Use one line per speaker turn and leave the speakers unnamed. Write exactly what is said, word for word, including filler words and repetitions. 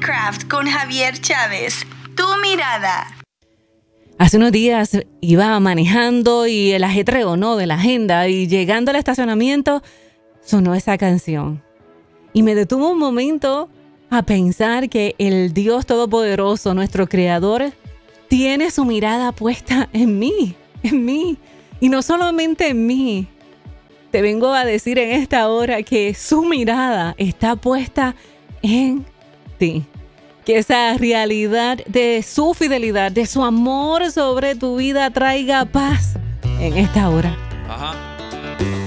Craft con Javier Chávez. Tu mirada.
Hace unos días iba manejando y el ajetreo, ¿no?, de la agenda, y llegando al estacionamiento sonó esa canción. Y me detuvo un momento a pensar que el Dios Todopoderoso, nuestro Creador, tiene su mirada puesta en mí, en mí. Y no solamente en mí. Te vengo a decir en esta hora que su mirada está puesta en ti. Que esa realidad de su fidelidad, de su amor sobre tu vida traiga paz en esta hora.
Ajá.